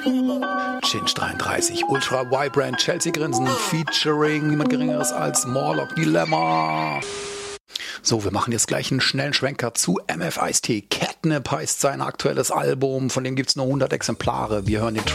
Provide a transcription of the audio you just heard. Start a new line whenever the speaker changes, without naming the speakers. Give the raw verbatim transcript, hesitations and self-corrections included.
Chinch dreiunddreißig, Ultra Vibrant, Chelsea Grinsen, featuring niemand Geringeres als Morlock Dilemma. So, wir machen jetzt gleich einen schnellen Schwenker zu M F Ice-T. Catnip heißt sein aktuelles Album, von dem gibt es nur hundert Exemplare. Wir hören den Track